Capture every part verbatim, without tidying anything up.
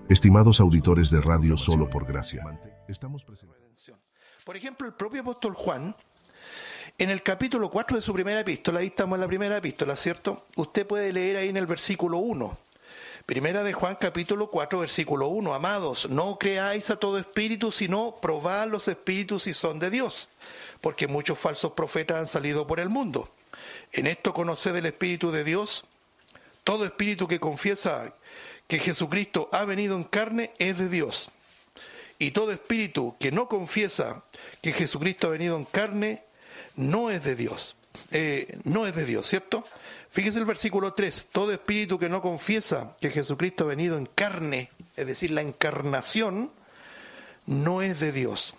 Estimados auditores de Radio Solo por Gracia, estamos presentes. Por ejemplo, el propio apóstol Juan, en el capítulo cuatro de su primera epístola, ahí estamos en la primera epístola, ¿cierto? Usted puede leer ahí en el versículo uno. Primera de Juan, capítulo cuatro, versículo uno. Amados, no creáis a todo espíritu, sino probad los espíritus si son de Dios, porque muchos falsos profetas han salido por el mundo. En esto conoced el Espíritu de Dios. Todo espíritu que confiesa que Jesucristo ha venido en carne es de Dios. Y todo espíritu que no confiesa que Jesucristo ha venido en carne no es de Dios. Eh, no es de Dios, ¿cierto? Fíjese el versículo tres. Todo espíritu que no confiesa que Jesucristo ha venido en carne, es decir, la encarnación, no es de Dios.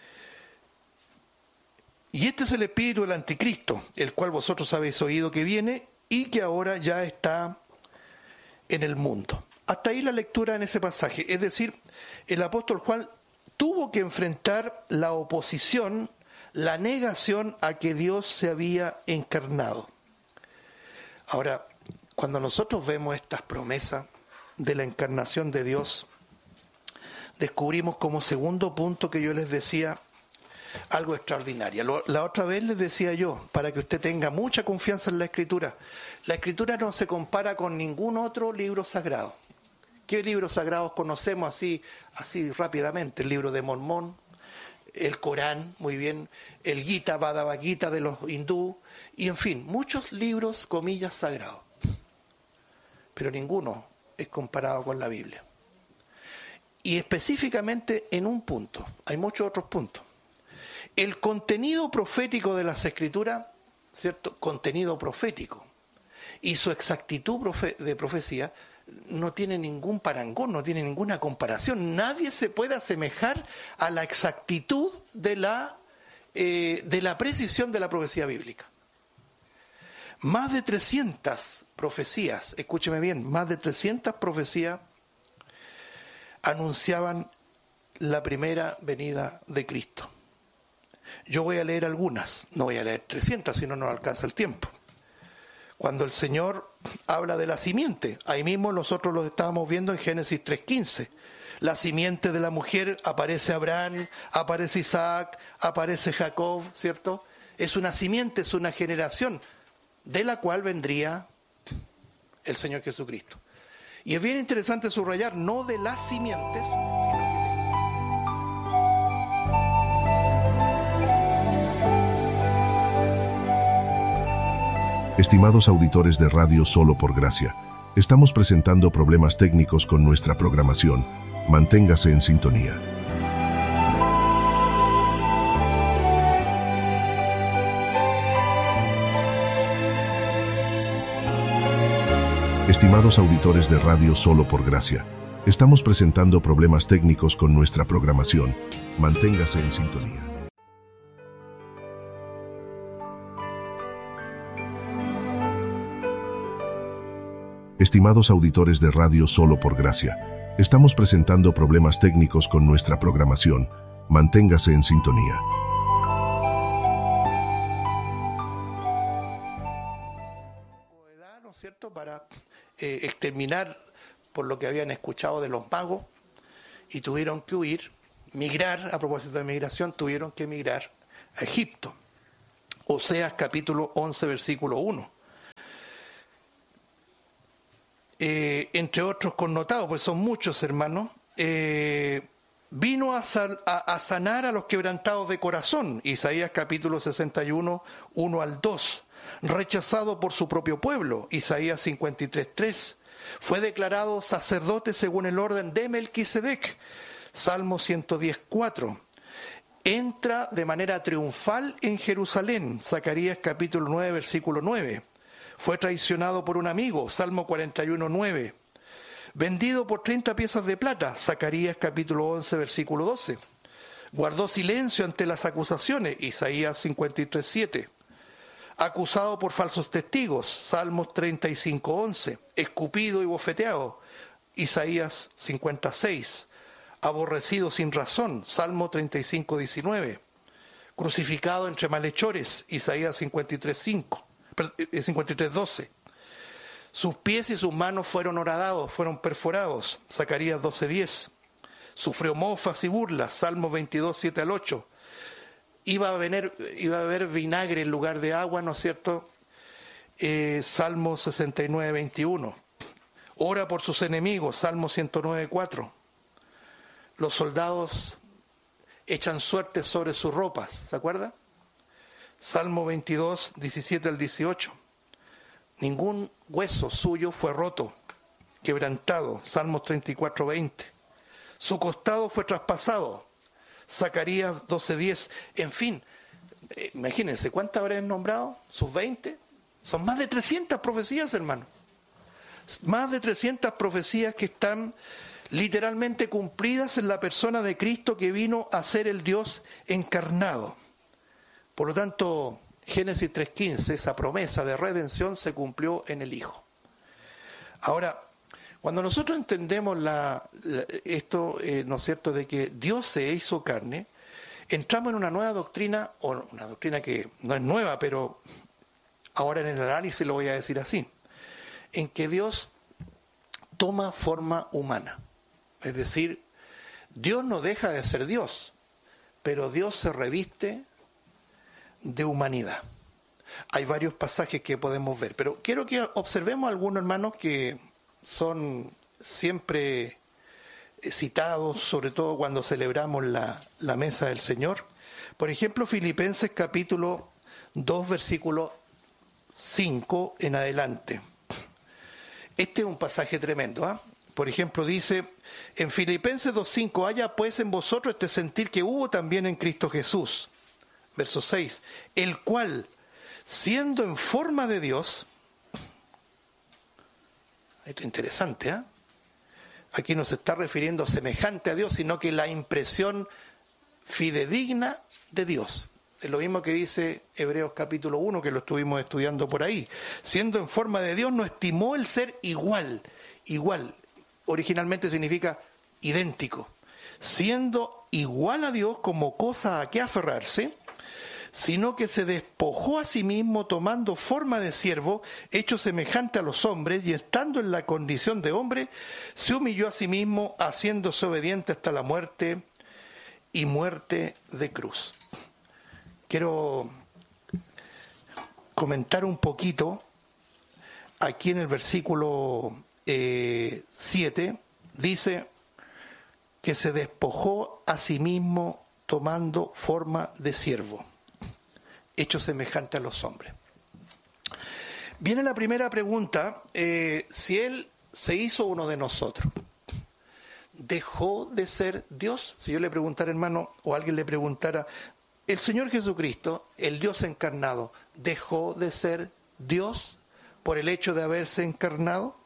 Y este es el espíritu del anticristo, el cual vosotros habéis oído que viene y que ahora ya está en el mundo. Hasta ahí la lectura en ese pasaje. Es decir, el apóstol Juan tuvo que enfrentar la oposición, la negación a que Dios se había encarnado. Ahora, cuando nosotros vemos estas promesas de la encarnación de Dios, descubrimos como segundo punto que yo les decía algo extraordinario. La otra vez les decía yo, para que usted tenga mucha confianza en la Escritura, la Escritura no se compara con ningún otro libro sagrado. ¿Qué libros sagrados conocemos así, así rápidamente? El libro de Mormón, el Corán, muy bien, el Gita, Bhagavad Gita de los hindú, y en fin, muchos libros, comillas, sagrados. Pero ninguno es comparado con la Biblia. Y específicamente en un punto, hay muchos otros puntos. El contenido profético de las Escrituras, ¿cierto? Contenido profético. Y su exactitud profe- de profecía no tiene ningún parangón, no tiene ninguna comparación. Nadie se puede asemejar a la exactitud de la, eh, de la precisión de la profecía bíblica. Más de trescientas profecías, escúcheme bien, más de trescientas profecías anunciaban la primera venida de Cristo. Yo voy a leer algunas, no voy a leer trescientas, si no nos alcanza el tiempo. Cuando el Señor habla de la simiente, ahí mismo nosotros lo estábamos viendo en Génesis tres quince. La simiente de la mujer, aparece Abraham, aparece Isaac, aparece Jacob, ¿cierto? Es una simiente, es una generación de la cual vendría el Señor Jesucristo. Y es bien interesante subrayar, no de las simientes, sino que Estimados auditores de Radio Solo por Gracia, estamos presentando problemas técnicos con nuestra programación. Manténgase en sintonía. Estimados auditores de Radio Solo por Gracia, estamos presentando problemas técnicos con nuestra programación. Manténgase en sintonía. Estimados auditores de Radio Solo por Gracia, estamos presentando problemas técnicos con nuestra programación. Manténgase en sintonía. ¿no es cierto? Para eh, exterminar por lo que habían escuchado de los magos y tuvieron que huir, migrar, a propósito de migración, tuvieron que migrar a Egipto. Oseas capítulo once, versículo uno. Eh, entre otros connotados, pues son muchos, hermanos, eh, vino a, sal, a, a sanar a los quebrantados de corazón, Isaías capítulo sesenta y uno, uno al dos, rechazado por su propio pueblo, Isaías cincuenta y tres, tres, fue declarado sacerdote según el orden de Melquisedec, Salmo ciento diez, cuatro, entra de manera triunfal en Jerusalén, Zacarías capítulo nueve, versículo nueve, fue traicionado por un amigo, Salmo cuarenta y uno, nueve. Vendido por treinta piezas de plata, Zacarías capítulo once, versículo doce. Guardó silencio ante las acusaciones, Isaías cincuenta y tres, siete. Acusado por falsos testigos, Salmos treinta y cinco, once. Escupido y bofeteado, Isaías cincuenta y seis. Aborrecido sin razón, Salmo treinta y cinco, diecinueve. Crucificado entre malhechores, Isaías cincuenta y tres, cinco. cincuenta y tres, doce. Sus pies y sus manos fueron horadados, fueron perforados. Zacarías doce diez. Sufrió mofas y burlas. Salmos veintidós, siete al ocho. Iba a, venir, iba a haber vinagre en lugar de agua, ¿no es cierto? Eh, Salmo sesenta y nueve, veintiuno. Ora por sus enemigos. Salmo ciento nueve, cuatro. Los soldados echan suerte sobre sus ropas, ¿se acuerda? Salmo veintidós, diecisiete al dieciocho. Ningún hueso suyo fue roto, quebrantado. Salmos treinta y cuatro, veinte. Su costado fue traspasado. Zacarías doce, diez. En fin, eh, imagínense, ¿cuántas habré nombrado? ¿Sus veinte? Son más de trescientas profecías, hermano. Más de trescientas profecías que están literalmente cumplidas en la persona de Cristo, que vino a ser el Dios encarnado. Por lo tanto, Génesis tres quince, esa promesa de redención se cumplió en el Hijo. Ahora, cuando nosotros entendemos la, la, esto, eh, ¿no es cierto?, de que Dios se hizo carne, entramos en una nueva doctrina, o una doctrina que no es nueva, pero ahora en el análisis lo voy a decir así, en que Dios toma forma humana. Es decir, Dios no deja de ser Dios, pero Dios se reviste de humanidad. Hay varios pasajes que podemos ver, pero quiero que observemos algunos, hermanos, que son siempre citados, sobre todo cuando celebramos la, la mesa del Señor. Por ejemplo, Filipenses capítulo dos, versículo cinco en adelante. Este es un pasaje tremendo, ¿ah? ¿eh? Por ejemplo, dice en Filipenses dos cinco, haya pues en vosotros este sentir que hubo también en Cristo Jesús. Verso seis, el cual, siendo en forma de Dios, esto es interesante, ¿eh? Aquí no se está refiriendo semejante a Dios, sino que la impresión fidedigna de Dios. Es lo mismo que dice Hebreos capítulo uno, que lo estuvimos estudiando por ahí. Siendo en forma de Dios, no estimó el ser igual. Igual, originalmente significa idéntico. Siendo igual a Dios como cosa a que aferrarse, sino que se despojó a sí mismo, tomando forma de siervo, hecho semejante a los hombres, y estando en la condición de hombre, se humilló a sí mismo, haciéndose obediente hasta la muerte y muerte de cruz. Quiero comentar un poquito aquí en el versículo eh, siete, dice que se despojó a sí mismo tomando forma de siervo, hecho semejante a los hombres. Viene la primera pregunta, eh, si Él se hizo uno de nosotros, ¿dejó de ser Dios? Si yo le preguntara, hermano, o alguien le preguntara, ¿el Señor Jesucristo, el Dios encarnado, dejó de ser Dios por el hecho de haberse encarnado?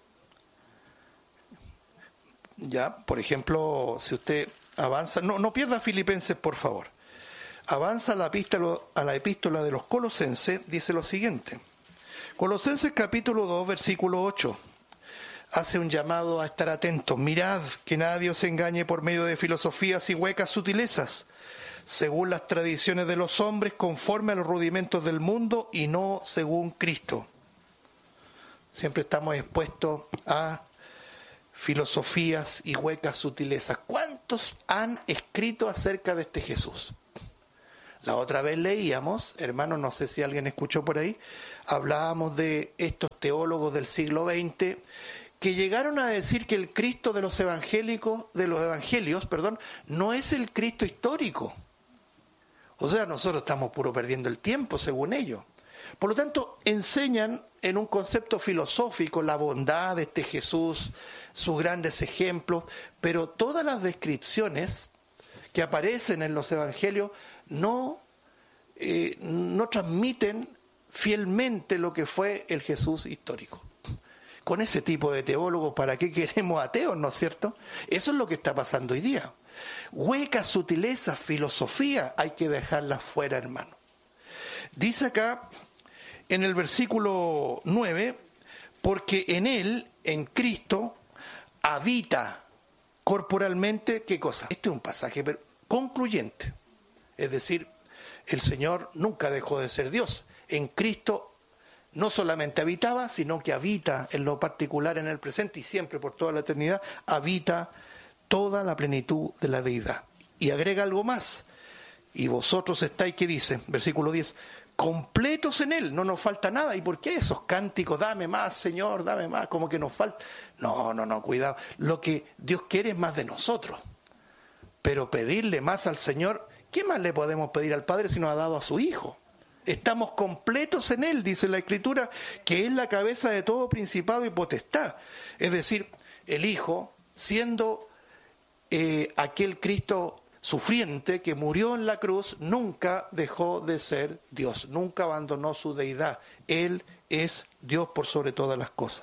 Ya, por ejemplo, si usted avanza, no, no pierda Filipenses, por favor. Avanza a la epístola, a la epístola de los Colosenses, dice lo siguiente. Colosenses capítulo dos, versículo ocho. Hace un llamado a estar atentos. Mirad que nadie os engañe por medio de filosofías y huecas sutilezas, según las tradiciones de los hombres, conforme a los rudimentos del mundo y no según Cristo. Siempre estamos expuestos a filosofías y huecas sutilezas. ¿Cuántos han escrito acerca de este Jesús? La otra vez leíamos, hermanos, no sé si alguien escuchó por ahí, hablábamos de estos teólogos del siglo veinte que llegaron a decir que el Cristo de los evangélicos, de los evangelios, perdón, no es el Cristo histórico. O sea, nosotros estamos puro perdiendo el tiempo, según ellos. Por lo tanto, enseñan en un concepto filosófico la bondad de este Jesús, sus grandes ejemplos, pero todas las descripciones que aparecen en los evangelios no, eh, no transmiten fielmente lo que fue el Jesús histórico. Con ese tipo de teólogos, ¿para qué queremos ateos, no es cierto? Eso es lo que está pasando hoy día. Huecas sutilezas, filosofía, hay que dejarlas fuera, hermano. Dice acá en el versículo nueve, porque en Él, en Cristo, habita corporalmente, ¿qué cosa? Este es un pasaje concluyente. Es decir, el Señor nunca dejó de ser Dios. En Cristo no solamente habitaba, sino que habita en lo particular en el presente y siempre por toda la eternidad, habita toda la plenitud de la deidad. Y agrega algo más, y vosotros estáis, ¿qué dice? Versículo diez, completos en Él, no nos falta nada. ¿Y por qué esos cánticos? Dame más, Señor, dame más, como que nos falta. No, no, no, cuidado. Lo que Dios quiere es más de nosotros. Pero pedirle más al Señor, ¿qué más le podemos pedir al Padre si nos ha dado a su Hijo? Estamos completos en Él, dice la Escritura, que es la cabeza de todo principado y potestad. Es decir, el Hijo, siendo eh, aquel Cristo sufriente que murió en la cruz, nunca dejó de ser Dios, nunca abandonó su deidad. Él es Dios por sobre todas las cosas.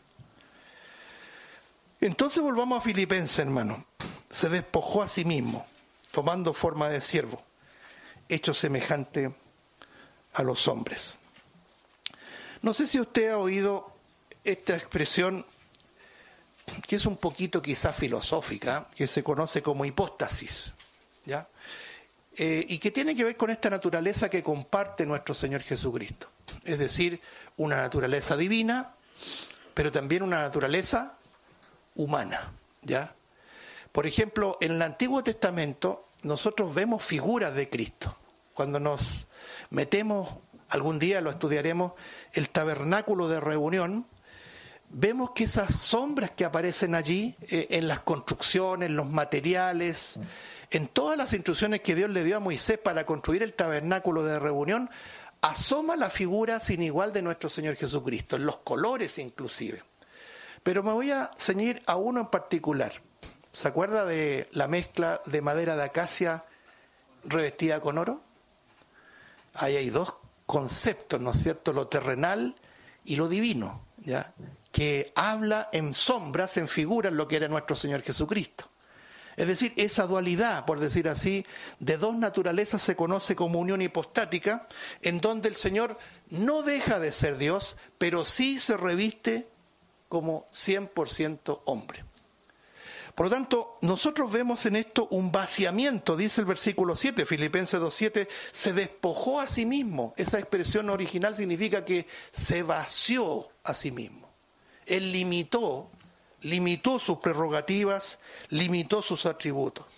Entonces volvamos a Filipenses, hermano. Se despojó a sí mismo, tomando forma de siervo, hecho semejante a los hombres. No sé si usted ha oído esta expresión, que es un poquito quizás filosófica, que se conoce como hipóstasis, ¿ya? Eh, y que tiene que ver con esta naturaleza que comparte nuestro Señor Jesucristo. Es decir, una naturaleza divina, pero también una naturaleza humana, ¿ya? Por ejemplo, en el Antiguo Testamento nosotros vemos figuras de Cristo. Cuando nos metemos, algún día lo estudiaremos, el tabernáculo de reunión, vemos que esas sombras que aparecen allí, eh, en las construcciones, en los materiales, en todas las instrucciones que Dios le dio a Moisés para construir el tabernáculo de reunión, asoma la figura sin igual de nuestro Señor Jesucristo, en los colores inclusive. Pero me voy a ceñir a uno en particular. ¿Se acuerda de la mezcla de madera de acacia revestida con oro? Ahí hay dos conceptos, ¿no es cierto? Lo terrenal y lo divino, ¿ya? Que habla en sombras, en figuras, lo que era nuestro Señor Jesucristo. Es decir, esa dualidad, por decir así, de dos naturalezas se conoce como unión hipostática, en donde el Señor no deja de ser Dios, pero sí se reviste como cien por ciento hombre. Por lo tanto, nosotros vemos en esto un vaciamiento, dice el versículo siete, Filipenses dos siete, se despojó a sí mismo. Esa expresión original significa que se vació a sí mismo. Él limitó, limitó sus prerrogativas, limitó sus atributos.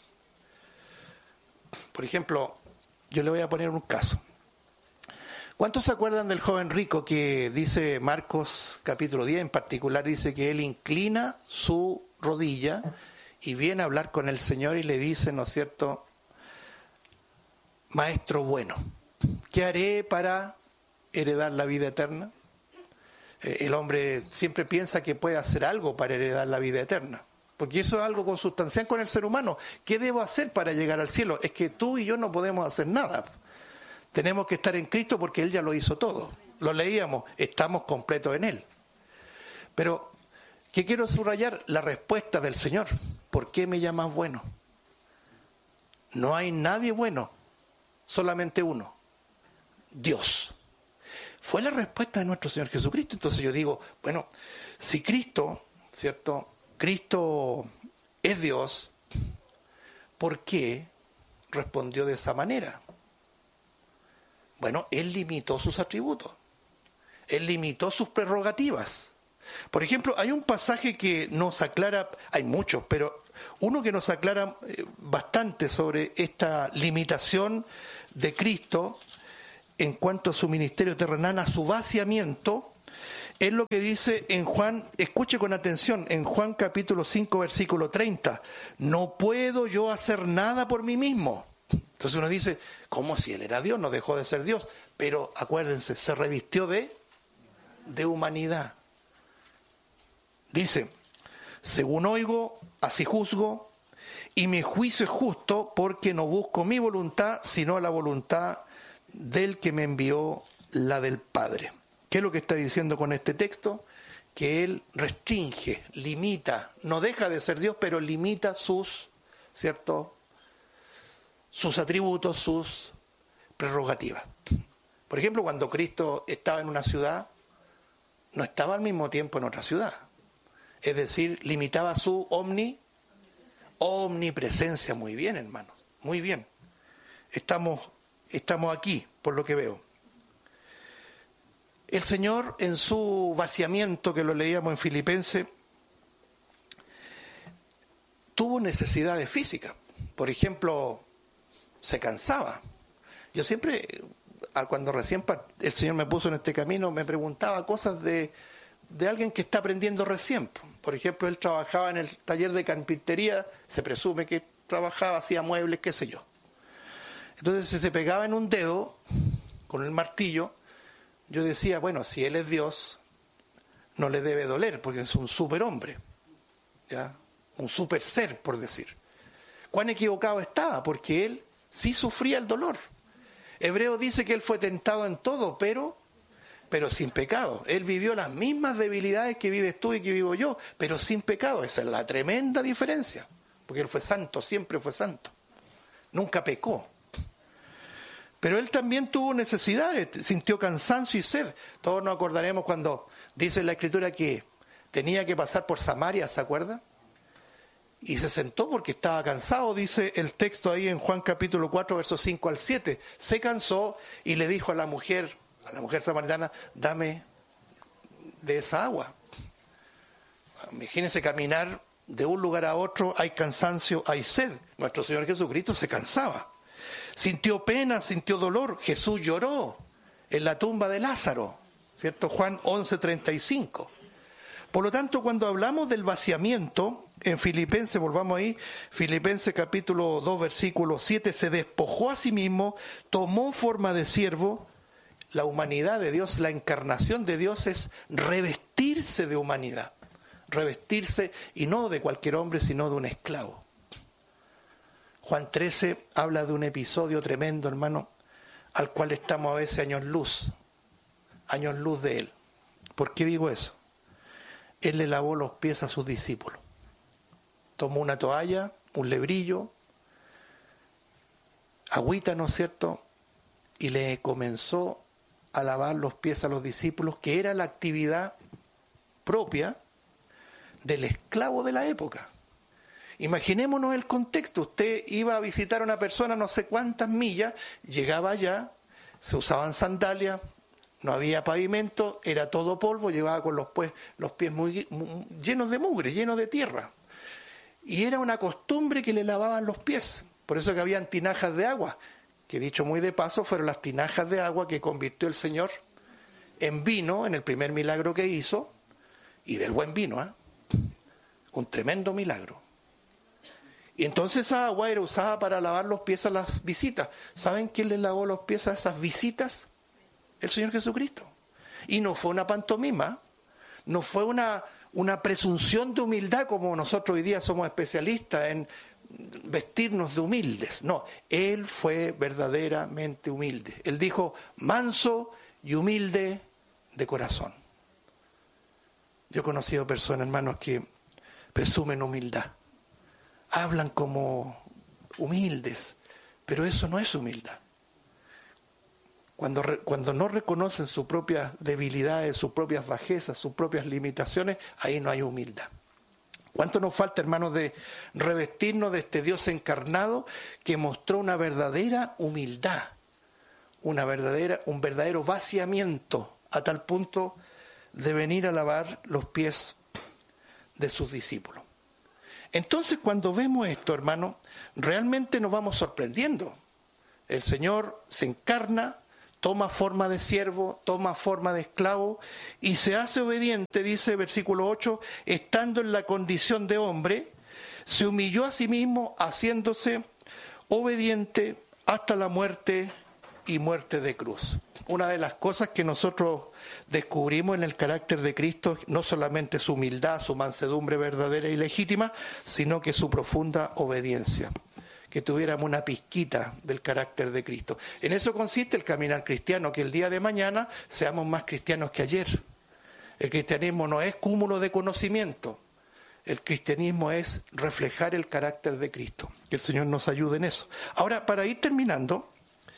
Por ejemplo, yo le voy a poner un caso. ¿Cuántos se acuerdan del joven rico que dice Marcos capítulo diez en particular? Dice que él inclina su rodilla y viene a hablar con el Señor y le dice, ¿no es cierto? Maestro bueno, ¿qué haré para heredar la vida eterna? Eh, el hombre siempre piensa que puede hacer algo para heredar la vida eterna, porque eso es algo consustancial con el ser humano. ¿Qué debo hacer para llegar al cielo? Es que tú y yo no podemos hacer nada. Tenemos que estar en Cristo porque Él ya lo hizo todo. Lo leíamos, estamos completos en Él. Pero, ¿qué quiero subrayar? La respuesta del Señor. ¿Por qué me llamas bueno? No hay nadie bueno, solamente uno, Dios. Fue la respuesta de nuestro Señor Jesucristo. Entonces yo digo, bueno, si Cristo, ¿cierto? Cristo es Dios, ¿por qué respondió de esa manera? Bueno, Él limitó sus atributos. Él limitó sus prerrogativas. Por ejemplo, hay un pasaje que nos aclara, hay muchos, pero uno que nos aclara bastante sobre esta limitación de Cristo en cuanto a su ministerio terrenal, a su vaciamiento, es lo que dice en Juan, escuche con atención, en Juan capítulo cinco, versículo treinta, no puedo yo hacer nada por mí mismo. Entonces uno dice, ¿cómo si Él era Dios? No dejó de ser Dios, pero acuérdense, se revistió de, de humanidad. Dice, según oigo, así juzgo, y mi juicio es justo porque no busco mi voluntad, sino la voluntad del que me envió, la del Padre. ¿Qué es lo que está diciendo con este texto? Que Él restringe, limita, no deja de ser Dios, pero limita sus, ¿cierto?, sus atributos, sus prerrogativas. Por ejemplo, cuando Cristo estaba en una ciudad, no estaba al mismo tiempo en otra ciudad. Es decir, limitaba su omni, omnipresencia. Muy bien, hermanos, muy bien. Estamos, estamos aquí, por lo que veo. el Señor en su vaciamiento, que lo leíamos en Filipenses, tuvo necesidades físicas. Por ejemplo, se cansaba. Yo siempre, cuando recién el Señor me puso en este camino, me preguntaba cosas de, de alguien que está aprendiendo recién. Por ejemplo, él trabajaba en el taller de carpintería, se presume que trabajaba, hacía muebles, qué sé yo. Entonces, si se pegaba en un dedo con el martillo, yo decía, bueno, si él es Dios, no le debe doler, porque es un superhombre, ¿ya? Un super ser, por decir. ¿Cuán equivocado estaba? Porque él sí sufría el dolor. Hebreo dice que él fue tentado en todo, pero, pero sin pecado. Él vivió las mismas debilidades que vives tú y que vivo yo, pero sin pecado. Esa es la tremenda diferencia, porque él fue santo, siempre fue santo. Nunca pecó. Pero él también tuvo necesidades, sintió cansancio y sed. Todos nos acordaremos cuando dice en la Escritura que tenía que pasar por Samaria, ¿se acuerda? Y se sentó porque estaba cansado, dice el texto ahí en Juan capítulo cuatro, versos cinco al siete. Se cansó y le dijo a la mujer, a la mujer samaritana, dame de esa agua. Imagínense caminar de un lugar a otro, hay cansancio, hay sed. Nuestro Señor Jesucristo se cansaba. Sintió pena, sintió dolor. Jesús lloró en la tumba de Lázaro, ¿cierto? Juan once, treinta y cinco. Por lo tanto, cuando hablamos del vaciamiento, en Filipenses, volvamos ahí, Filipenses capítulo dos, versículo siete, se despojó a sí mismo, tomó forma de siervo. La humanidad de Dios, la encarnación de Dios es revestirse de humanidad. Revestirse, y no de cualquier hombre, sino de un esclavo. Juan trece habla de un episodio tremendo, hermano, al cual estamos a veces años luz, años luz de él. ¿Por qué digo eso? Él le lavó los pies a sus discípulos. Tomó una toalla, un lebrillo, agüita, ¿no es cierto? Y le comenzó a lavar los pies a los discípulos, que era la actividad propia del esclavo de la época. Imaginémonos el contexto. Usted iba a visitar a una persona no sé cuántas millas, llegaba allá, se usaban sandalias, no había pavimento, era todo polvo, llevaba con los, pues, los pies muy, muy llenos de mugre, llenos de tierra. Y era una costumbre que le lavaban los pies. Por eso que habían tinajas de agua, que dicho muy de paso, fueron las tinajas de agua que convirtió el Señor en vino, en el primer milagro que hizo, y del buen vino, ¿eh? Un tremendo milagro. Y entonces esa agua era usada para lavar los pies a las visitas. ¿Saben quién le lavó los pies a esas visitas? El Señor Jesucristo. Y no fue una pantomima, no fue una, una presunción de humildad como nosotros hoy día somos especialistas en vestirnos de humildes. No, Él fue verdaderamente humilde. Él dijo, manso y humilde de corazón. Yo he conocido personas, hermanos, que presumen humildad. Hablan como humildes, pero eso no es humildad. Cuando, cuando no reconocen sus propias debilidades, sus propias bajezas, sus propias limitaciones, ahí no hay humildad. ¿Cuánto nos falta, hermanos, de revestirnos de este Dios encarnado que mostró una verdadera humildad, una verdadera, un verdadero vaciamiento, a tal punto de venir a lavar los pies de sus discípulos? Entonces, cuando vemos esto, hermano, realmente nos vamos sorprendiendo. El Señor se encarna, toma forma de siervo, toma forma de esclavo y se hace obediente, dice versículo ocho, estando en la condición de hombre, se humilló a sí mismo, haciéndose obediente hasta la muerte y muerte de cruz. Una de las cosas que nosotros descubrimos en el carácter de Cristo, no solamente su humildad, su mansedumbre verdadera y legítima, sino que su profunda obediencia. Que tuviéramos una pizquita del carácter de Cristo. En eso consiste el caminar cristiano, que el día de mañana seamos más cristianos que ayer. El cristianismo no es cúmulo de conocimiento, el cristianismo es reflejar el carácter de Cristo. Que el Señor nos ayude en eso. Ahora, para ir terminando,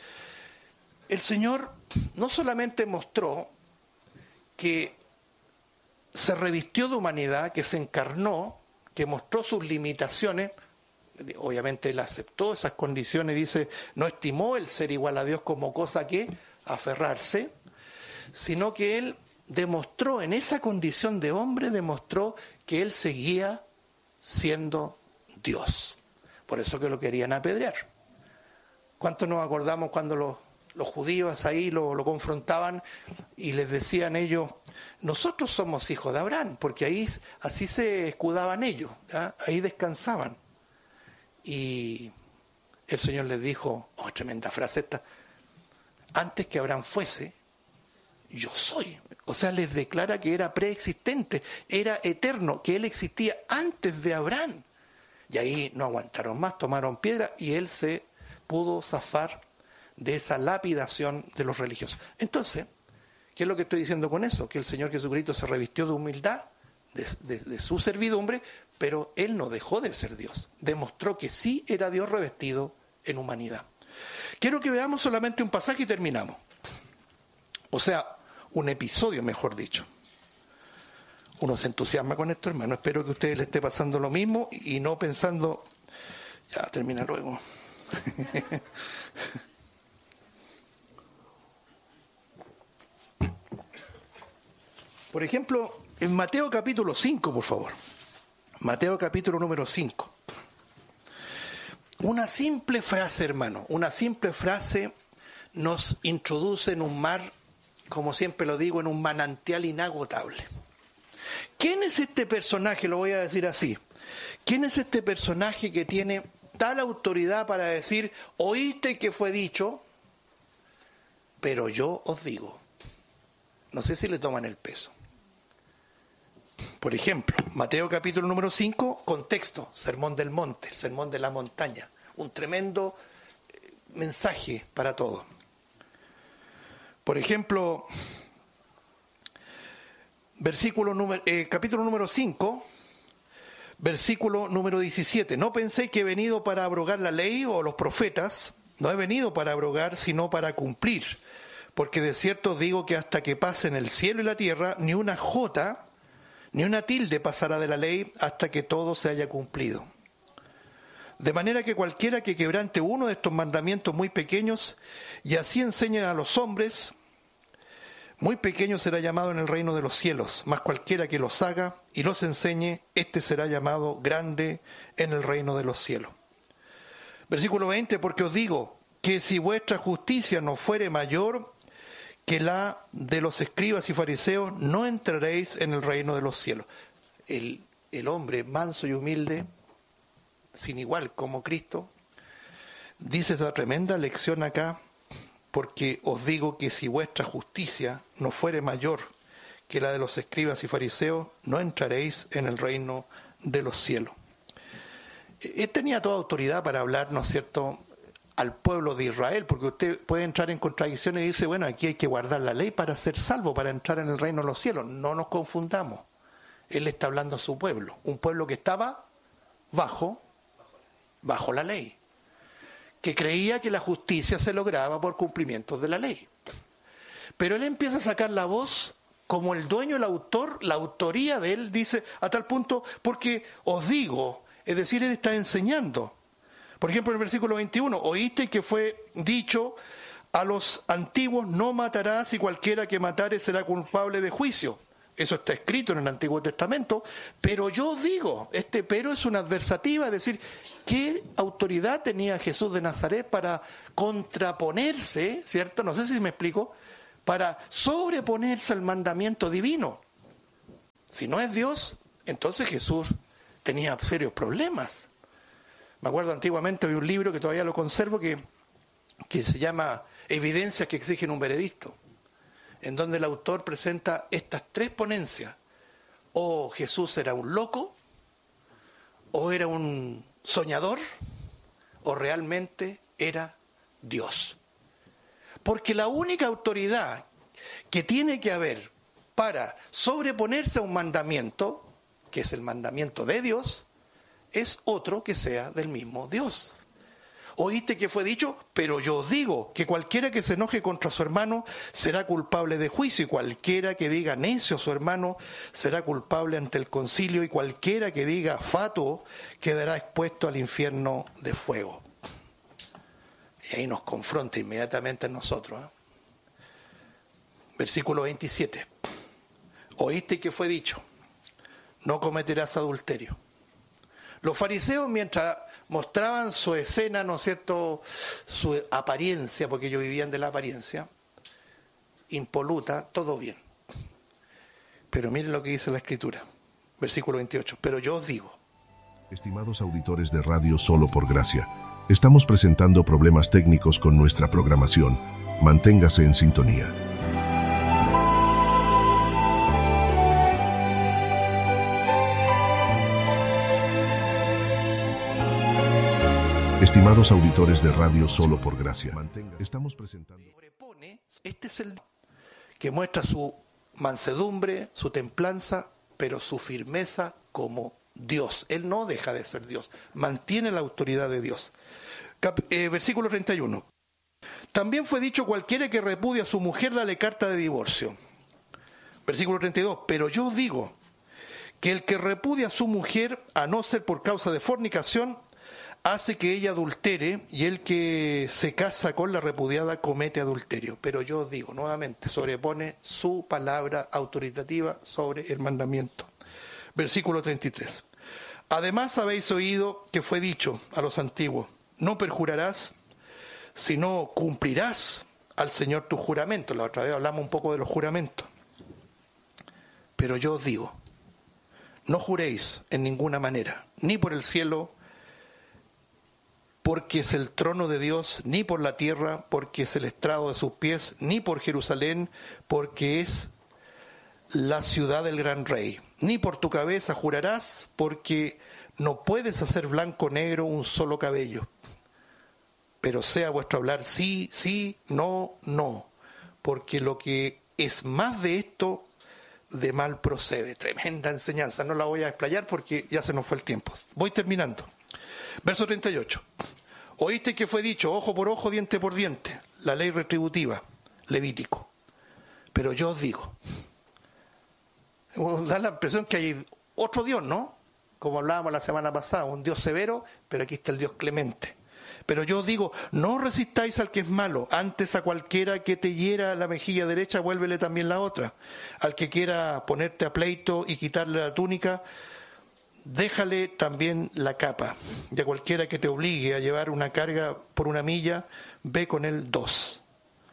el Señor no solamente mostró que se revistió de humanidad, que se encarnó, que mostró sus limitaciones. Obviamente Él aceptó esas condiciones, dice, no estimó el ser igual a Dios como cosa que aferrarse, sino que él demostró, en esa condición de hombre, demostró que él seguía siendo Dios. Por eso que lo querían apedrear. ¿Cuántos nos acordamos cuando los, los judíos ahí lo, lo confrontaban y les decían ellos, nosotros somos hijos de Abraham? Porque ahí así se escudaban ellos, ¿ya? Ahí descansaban. Y el Señor les dijo, oh, tremenda frase esta, antes que Abraham fuese, yo soy. O sea, les declara que era preexistente, era eterno, que él existía antes de Abraham. Y ahí no aguantaron más, tomaron piedra y él se pudo zafar de esa lapidación de los religiosos. Entonces, ¿qué es lo que estoy diciendo con eso? Que el Señor Jesucristo se revistió de humildad, de, de, de su servidumbre, pero él no dejó de ser Dios. Demostró que sí era Dios revestido en humanidad. Quiero que veamos solamente un pasaje y terminamos. O sea, un episodio, mejor dicho. Uno se entusiasma con esto, hermano. Espero que a ustedes les esté pasando lo mismo y no pensando, ya termina luego. Por ejemplo, en Mateo capítulo cinco, por favor. Mateo capítulo número cinco. Una simple frase, hermano, una simple frase nos introduce en un mar, como siempre lo digo, en un manantial inagotable. ¿Quién es este personaje? Lo voy a decir así. ¿Quién es este personaje que tiene tal autoridad para decir, oíste que fue dicho, pero yo os digo? No sé si le toman el peso. Por ejemplo, Mateo capítulo número cinco, contexto, Sermón del Monte, el Sermón de la Montaña. Un tremendo mensaje para todos. Por ejemplo, versículo número, eh, capítulo número cinco, versículo número diecisiete. No penséis que he venido para abrogar la ley o los profetas. No he venido para abrogar, sino para cumplir. Porque de cierto os digo que hasta que pasen el cielo y la tierra, ni una jota, ni una tilde pasará de la ley hasta que todo se haya cumplido. De manera que cualquiera que quebrante uno de estos mandamientos muy pequeños y así enseñen a los hombres, muy pequeño será llamado en el reino de los cielos, mas cualquiera que los haga y los enseñe, éste será llamado grande en el reino de los cielos. Versículo veinte, porque os digo que si vuestra justicia no fuere mayor que la de los escribas y fariseos, no entraréis en el reino de los cielos. El, el hombre manso y humilde, sin igual como Cristo, dice esta tremenda lección acá, porque os digo que si vuestra justicia no fuere mayor que la de los escribas y fariseos, no entraréis en el reino de los cielos. Él tenía toda autoridad para hablar, ¿no es cierto?, al pueblo de Israel, porque usted puede entrar en contradicciones y dice, bueno, aquí hay que guardar la ley para ser salvo, para entrar en el reino de los cielos. No nos confundamos. Él está hablando a su pueblo, un pueblo que estaba bajo, bajo la ley, que creía que la justicia se lograba por cumplimientos de la ley. Pero él empieza a sacar la voz como el dueño, el autor, la autoría de él, dice, a tal punto, porque os digo, es decir, él está enseñando. Por ejemplo, en el versículo veintiuno, oíste que fue dicho a los antiguos, no matarás y cualquiera que matare será culpable de juicio. Eso está escrito en el Antiguo Testamento, pero yo digo, este pero es una adversativa, es decir, ¿qué autoridad tenía Jesús de Nazaret para contraponerse, ¿cierto? No sé si me explico, para sobreponerse al mandamiento divino. Si no es Dios, entonces Jesús tenía serios problemas. Me acuerdo antiguamente de un libro que todavía lo conservo que, que se llama Evidencias que exigen un veredicto, en donde el autor presenta estas tres ponencias. O Jesús era un loco, o era un soñador, o realmente era Dios. Porque la única autoridad que tiene que haber para sobreponerse a un mandamiento, que es el mandamiento de Dios, es otro que sea del mismo Dios. Oíste que fue dicho, pero yo os digo que cualquiera que se enoje contra su hermano será culpable de juicio, y cualquiera que diga necio a su hermano será culpable ante el concilio, y cualquiera que diga fatuo quedará expuesto al infierno de fuego. Y ahí nos confronta inmediatamente a nosotros, ¿eh? Versículo veintisiete. Oíste que fue dicho, no cometerás adulterio. Los fariseos, mientras mostraban su escena, ¿no es cierto?, su apariencia, porque ellos vivían de la apariencia, impoluta, todo bien. Pero miren lo que dice la Escritura, versículo veintiocho. Pero yo os digo. Estimados auditores de Radio Solo por Gracia, estamos presentando problemas técnicos con nuestra programación. Manténgase en sintonía. Estimados auditores de Radio Solo por Gracia, estamos presentando... Este es el que muestra su mansedumbre, su templanza, pero su firmeza como Dios. Él no deja de ser Dios, mantiene la autoridad de Dios. Cap- eh, versículo treinta y uno. También fue dicho, cualquiera que repudia a su mujer, dale carta de divorcio. Versículo treinta y dos. Pero yo digo que el que repudia a su mujer, a no ser por causa de fornicación, hace que ella adultere, y el que se casa con la repudiada comete adulterio. Pero yo os digo, nuevamente, sobrepone su palabra autoritativa sobre el mandamiento. Versículo treinta y tres. Además habéis oído que fue dicho a los antiguos, no perjurarás, sino cumplirás al Señor tu juramento. La otra vez hablamos un poco de los juramentos. Pero yo os digo, no juréis en ninguna manera, ni por el cielo, porque es el trono de Dios, ni por la tierra, porque es el estrado de sus pies, ni por Jerusalén, porque es la ciudad del gran rey. Ni por tu cabeza jurarás, porque no puedes hacer blanco o negro un solo cabello. Pero sea vuestro hablar sí, sí, no, no, porque lo que es más de esto, de mal procede. Tremenda enseñanza, no la voy a explayar porque ya se nos fue el tiempo. Voy terminando. Verso treinta y ocho. Oíste que fue dicho, ojo por ojo, diente por diente, la ley retributiva, Levítico. Pero yo os digo, da la impresión que hay otro Dios, ¿no? Como hablábamos la semana pasada, un Dios severo, pero aquí está el Dios clemente. Pero yo os digo, no resistáis al que es malo, antes a cualquiera que te hiera la mejilla derecha, vuélvele también la otra. Al que quiera ponerte a pleito y quitarle la túnica, déjale también la capa. Y a cualquiera que te obligue a llevar una carga por una milla, ve con él dos.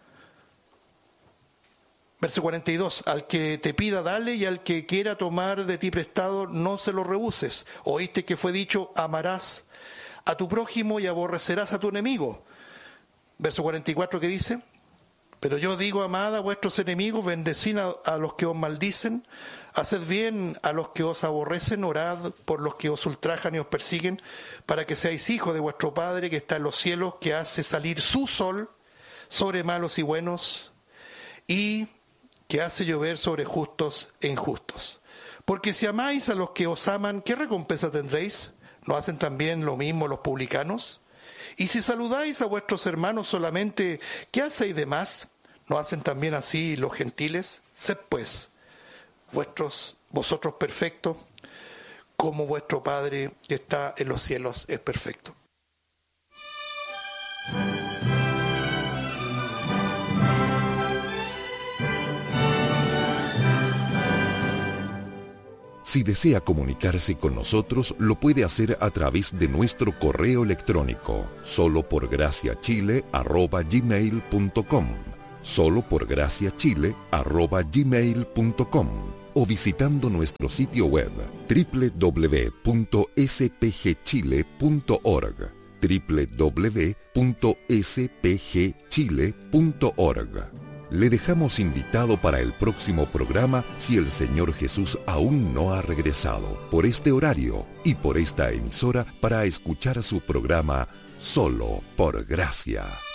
Verso cuarenta y dos. Al que te pida, dale, y al que quiera tomar de ti prestado, no se lo rehuses. Oíste que fue dicho, amarás a tu prójimo y aborrecerás a tu enemigo. Verso cuarenta y cuatro, que dice, pero yo digo, amad a vuestros enemigos, bendecid a, a los que os maldicen, haced bien a los que os aborrecen, orad por los que os ultrajan y os persiguen, para que seáis hijos de vuestro Padre que está en los cielos, que hace salir su sol sobre malos y buenos, y que hace llover sobre justos e injustos. Porque si amáis a los que os aman, ¿qué recompensa tendréis? ¿No hacen también lo mismo los publicanos? Y si saludáis a vuestros hermanos solamente, ¿qué hacéis de más? ¿No hacen también así los gentiles? Sed pues vuestros, vosotros perfectos, como vuestro Padre que está en los cielos es perfecto. Si desea comunicarse con nosotros, lo puede hacer a través de nuestro correo electrónico, solo por gracia chile arroba gmail punto com, solo por gracia chile arroba gmail punto com, o visitando nuestro sitio web doble u doble u doble u punto s p g chile punto org, doble u doble u doble u punto s p g chile punto org. Le dejamos invitado para el próximo programa si el Señor Jesús aún no ha regresado, por este horario y por esta emisora, para escuchar su programa Solo por Gracia.